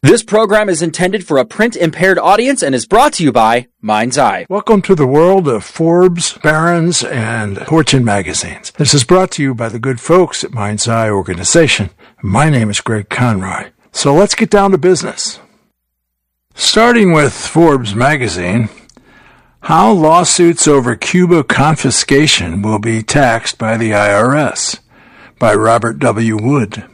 This program is intended for a print-impaired audience and is brought to you by Mind's Eye. Welcome to the world of Forbes, Barron's, and Fortune magazines. This is brought to you by the good folks at Mind's Eye organization. My name is Greg Conroy. So let's get down to business. Starting with Forbes magazine, how lawsuits over Cuba confiscation will be taxed by the IRS, by Robert W. Wood.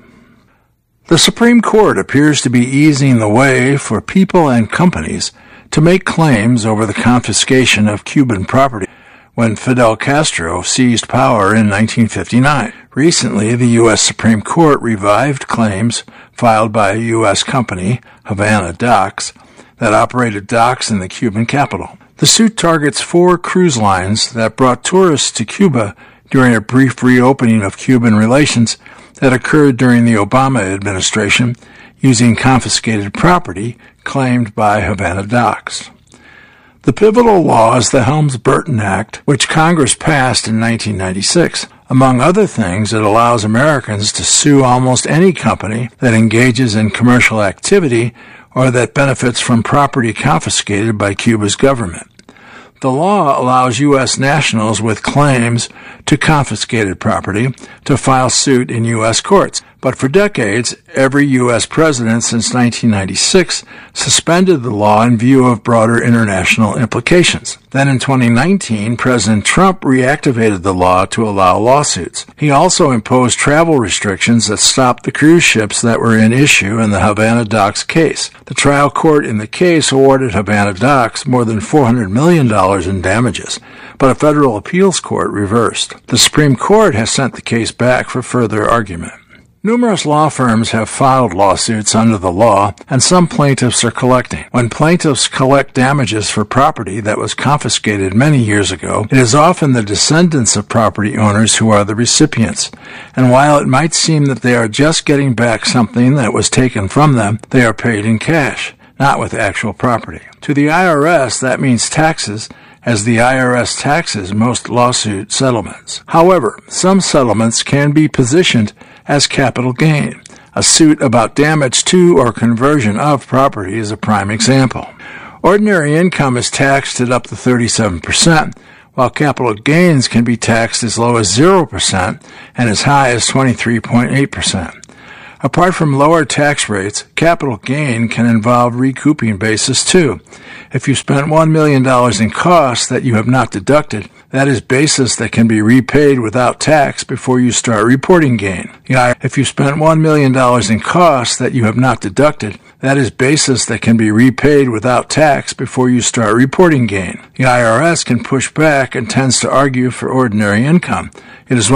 The Supreme Court appears to be easing the way for people and companies to make claims over the confiscation of Cuban property when Fidel Castro seized power in 1959. Recently, the U.S. Supreme Court revived claims filed by a U.S. company, Havana Docks, that operated docks in the Cuban capital. The suit targets 4 cruise lines that brought tourists to Cuba during a brief reopening of Cuban relations that occurred during the Obama administration using confiscated property claimed by Havana Docks. The pivotal law is the Helms-Burton Act, which Congress passed in 1996. Among other things, it allows Americans to sue almost any company that engages in commercial activity or that benefits from property confiscated by Cuba's government. The law allows U.S. nationals with claims to confiscated property to file suit in U.S. courts. But for decades, every U.S. president since 1996 suspended the law in view of broader international implications. Then in 2019, President Trump reactivated the law to allow lawsuits. He also imposed travel restrictions that stopped the cruise ships that were in issue in the Havana Docks case. The trial court in the case awarded Havana Docks more than $400 million in damages, but a federal appeals court reversed. The Supreme Court has sent the case back for further argument. Numerous law firms have filed lawsuits under the law, and some plaintiffs are collecting. When plaintiffs collect damages for property that was confiscated many years ago, it is often the descendants of property owners who are the recipients. And while it might seem that they are just getting back something that was taken from them, they are paid in cash, not with actual property. To the IRS, that means taxes, as the IRS taxes most lawsuit settlements. However, some settlements can be positioned as capital gain. A suit about damage to or conversion of property is a prime example. Ordinary income is taxed at up to 37%, while capital gains can be taxed as low as 0% and as high as 23.8%. Apart from lower tax rates, capital gain can involve recouping basis too. If you spent $1 million in costs that you have not deducted, that is basis that can be repaid without tax before you start reporting gain. If you spent $1 million in costs that you have not deducted, that is basis that can be repaid without tax before you start reporting gain. The IRS can push back and tends to argue for ordinary income. It is